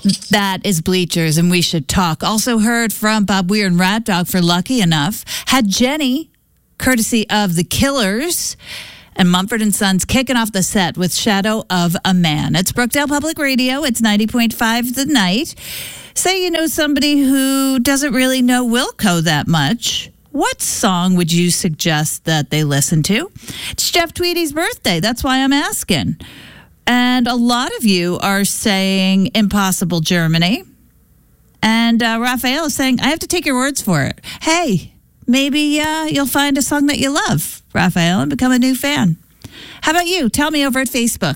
That is Bleachers, and we should talk. Also heard from Bob Weir and Rat Dog for Lucky Enough. Had Jenny, courtesy of The Killers, and Mumford & Sons kicking off the set with Shadow of a Man. It's Brookdale Public Radio. It's 90.5 The Night. Say you know somebody who doesn't really know Wilco that much. What song would you suggest that they listen to? It's Jeff Tweedy's birthday. That's why I'm asking. And a lot of you are saying Impossible Germany. And Raphael is saying, I have to take your words for it. Hey, maybe you'll find a song that you love, Raphael, and become a new fan. How about you? Tell me over at Facebook.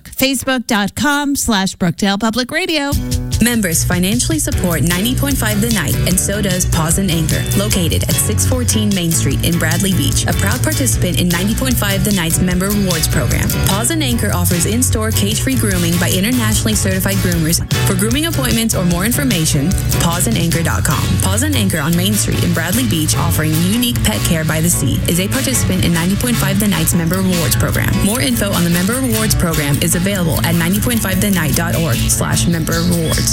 Facebook.com/Brookdale Public Radio. Members financially support 90.5 The Night, and so does Paws and Anchor, located at 614 Main Street in Bradley Beach, a proud participant in 90.5 The Night's Member Rewards Program. Paws and Anchor offers in-store cage-free grooming by internationally certified groomers. For grooming appointments or more information, pawsandanchor.com. Paws and Anchor on Main Street in Bradley Beach, offering unique pet care by the sea, is a participant in 90.5 The Night's Member Rewards Program. More info on the Member Rewards Program is available at 90.5thennight.org/member rewards.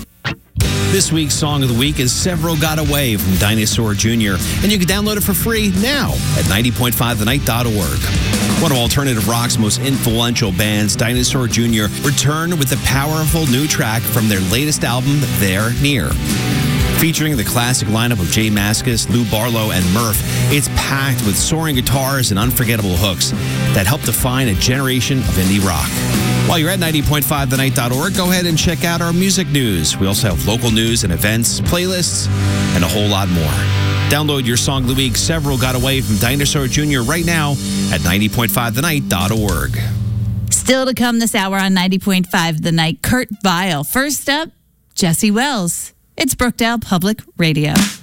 This week's Song of the Week is Several Got Away from Dinosaur Jr., and you can download it for free now at 90.5thennight.org. One of alternative rock's most influential bands, Dinosaur Jr., returned with a powerful new track from their latest album, They're Near. Featuring the classic lineup of Jay Mascis, Lou Barlow, and Murph, it's packed with soaring guitars and unforgettable hooks that help define a generation of indie rock. While you're at 90.5thennight.org, go ahead and check out our music news. We also have local news and events, playlists, and a whole lot more. Download your Song of the Week, Several Got Away from Dinosaur Jr. right now at 90.5thennight.org. Still to come this hour on 90.5 The Night, Kurt Vile. First up, Jesse Wells. It's Brookdale Public Radio.